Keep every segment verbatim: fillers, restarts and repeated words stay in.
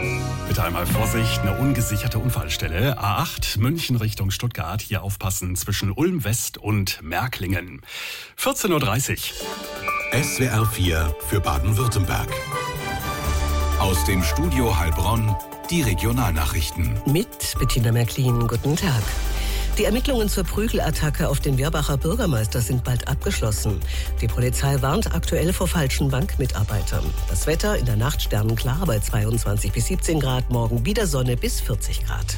Bitte einmal Vorsicht, eine ungesicherte Unfallstelle. A acht, München Richtung Stuttgart. Hier aufpassen zwischen Ulm West und Märklingen. vierzehn Uhr dreißig. S W R vier für Baden-Württemberg. Aus dem Studio Heilbronn, die Regionalnachrichten. Mit Bettina Märklin, guten Tag. Die Ermittlungen zur Prügelattacke auf den Wirbacher Bürgermeister sind bald abgeschlossen. Die Polizei warnt aktuell vor falschen Bankmitarbeitern. Das Wetter in der Nacht sternenklar bei zweiundzwanzig bis siebzehn Grad, morgen wieder Sonne bis vierzig Grad.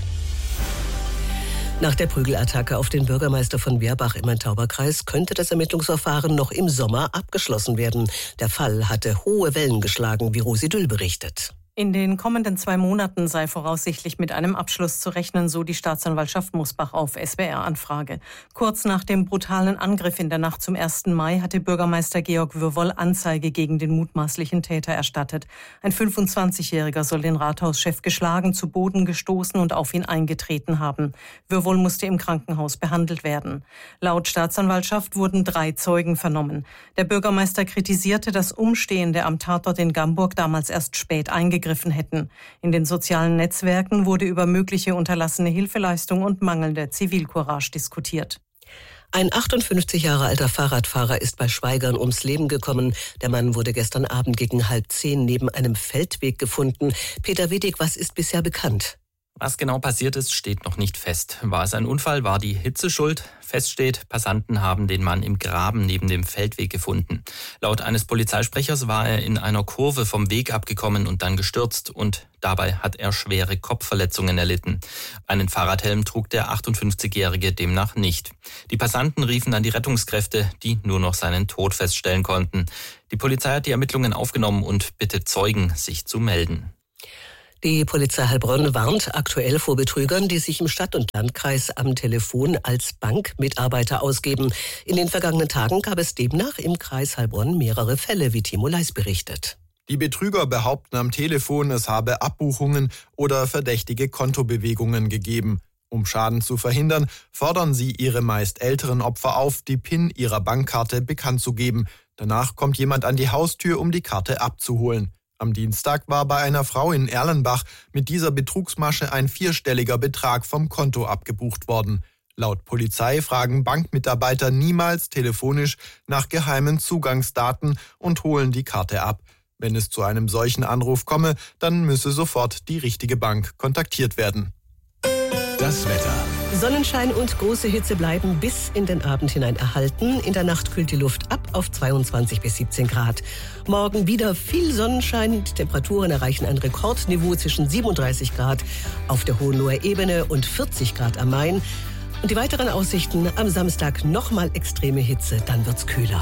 Nach der Prügelattacke auf den Bürgermeister von Wirbach im Main-Tauber-Kreis könnte das Ermittlungsverfahren noch im Sommer abgeschlossen werden. Der Fall hatte hohe Wellen geschlagen, wie Rosi Düll berichtet. In den kommenden zwei Monaten sei voraussichtlich mit einem Abschluss zu rechnen, so die Staatsanwaltschaft Mosbach auf S W R-Anfrage. Kurz nach dem brutalen Angriff in der Nacht zum ersten Mai hatte Bürgermeister Georg Würwoll Anzeige gegen den mutmaßlichen Täter erstattet. Ein fünfundzwanzigjähriger soll den Rathauschef geschlagen, zu Boden gestoßen und auf ihn eingetreten haben. Würwoll musste im Krankenhaus behandelt werden. Laut Staatsanwaltschaft wurden drei Zeugen vernommen. Der Bürgermeister kritisierte, dass Umstehende am Tatort in Gamburg damals erst spät eingegriffen hätten. In den sozialen Netzwerken wurde über mögliche unterlassene Hilfeleistung und mangelnde Zivilcourage diskutiert. Ein achtundfünfzig Jahre alter Fahrradfahrer ist bei Schwaigern ums Leben gekommen. Der Mann wurde gestern Abend gegen halb zehn neben einem Feldweg gefunden. Peter Wedig, was ist bisher bekannt? Was genau passiert ist, steht noch nicht fest. War es ein Unfall, war die Hitze schuld? Fest steht, Passanten haben den Mann im Graben neben dem Feldweg gefunden. Laut eines Polizeisprechers war er in einer Kurve vom Weg abgekommen und dann gestürzt und dabei hat er schwere Kopfverletzungen erlitten. Einen Fahrradhelm trug der achtundfünfzigjährige demnach nicht. Die Passanten riefen dann die Rettungskräfte, die nur noch seinen Tod feststellen konnten. Die Polizei hat die Ermittlungen aufgenommen und bittet Zeugen, sich zu melden. Die Polizei Heilbronn warnt aktuell vor Betrügern, die sich im Stadt- und Landkreis am Telefon als Bankmitarbeiter ausgeben. In den vergangenen Tagen gab es demnach im Kreis Heilbronn mehrere Fälle, wie Timo Leis berichtet. Die Betrüger behaupten am Telefon, es habe Abbuchungen oder verdächtige Kontobewegungen gegeben. Um Schaden zu verhindern, fordern sie ihre meist älteren Opfer auf, die PIN ihrer Bankkarte bekannt zu geben. Danach kommt jemand an die Haustür, um die Karte abzuholen. Am Dienstag war bei einer Frau in Erlenbach mit dieser Betrugsmasche ein vierstelliger Betrag vom Konto abgebucht worden. Laut Polizei fragen Bankmitarbeiter niemals telefonisch nach geheimen Zugangsdaten und holen die Karte ab. Wenn es zu einem solchen Anruf komme, dann müsse sofort die richtige Bank kontaktiert werden. Das Wetter. Sonnenschein und große Hitze bleiben bis in den Abend hinein erhalten. In der Nacht kühlt die Luft ab auf zweiundzwanzig bis siebzehn Grad. Morgen wieder viel Sonnenschein. Die Temperaturen erreichen ein Rekordniveau zwischen siebenunddreißig Grad auf der Hohenloher Ebene und vierzig Grad am Main. Und die weiteren Aussichten: am Samstag nochmal extreme Hitze, dann wird's kühler.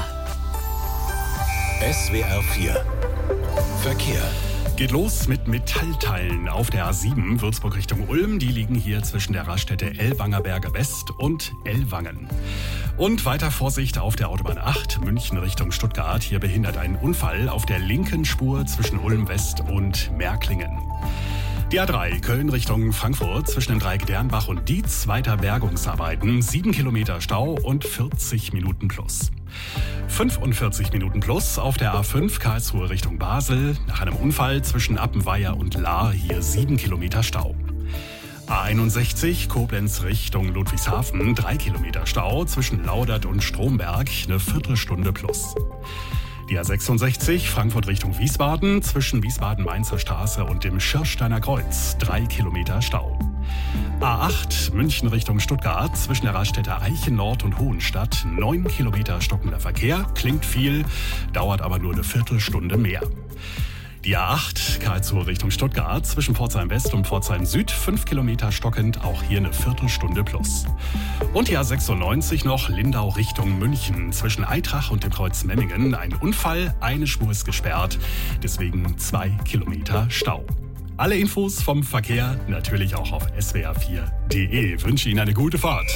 S W R vier Verkehr. Geht los mit Metallteilen auf der A sieben, Würzburg Richtung Ulm. Die liegen hier zwischen der Raststätte Ellwangerberge West und Ellwangen. Und weiter Vorsicht auf der Autobahn acht, München Richtung Stuttgart. Hier behindert ein Unfall auf der linken Spur zwischen Ulm West und Märklingen. Die A drei, Köln Richtung Frankfurt, zwischen dem Dreieck Dernbach und Dietz, weiter Bergungsarbeiten, sieben Kilometer Stau und vierzig Minuten plus. fünfundvierzig Minuten plus auf der A fünf, Karlsruhe Richtung Basel, nach einem Unfall zwischen Appenweier und Lahr, hier sieben Kilometer Stau. A einundsechzig, Koblenz Richtung Ludwigshafen, drei Kilometer Stau, zwischen Laudert und Stromberg, eine Viertelstunde plus. Die A sechsundsechzig, Frankfurt Richtung Wiesbaden, zwischen Wiesbaden-Mainzer Straße und dem Schirsteiner Kreuz, drei Kilometer Stau. A acht, München Richtung Stuttgart, zwischen der Raststätte Eichen Nord und Hohenstadt, neun Kilometer stockender Verkehr, klingt viel, dauert aber nur eine Viertelstunde mehr. Die A acht, Karlsruhe Richtung Stuttgart, zwischen Pforzheim West und Pforzheim Süd, fünf Kilometer stockend, auch hier eine Viertelstunde plus. Und die A sechsundneunzig noch, Lindau Richtung München, zwischen Eitrach und dem Kreuz Memmingen, ein Unfall, eine Spur ist gesperrt, deswegen zwei Kilometer Stau. Alle Infos vom Verkehr natürlich auch auf S W R vier punkt de. Wünsche Ihnen eine gute Fahrt.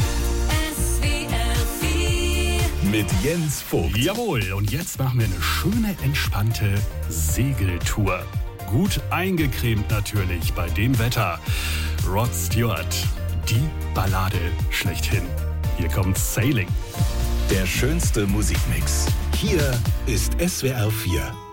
Mit Jens Vogt. Jawohl, und jetzt machen wir eine schöne, entspannte Segeltour. Gut eingecremt natürlich bei dem Wetter. Rod Stewart, die Ballade schlechthin. Hier kommt Sailing. Der schönste Musikmix. Hier ist S W R vier.